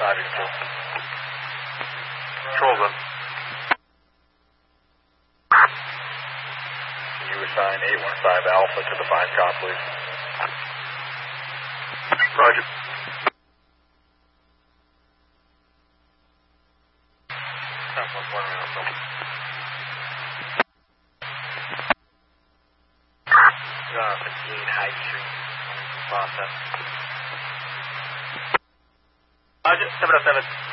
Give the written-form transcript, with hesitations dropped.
584. Control them. You assign 815 Alpha to the 5 cop, please. Roger. High Street. Process. Roger, 707.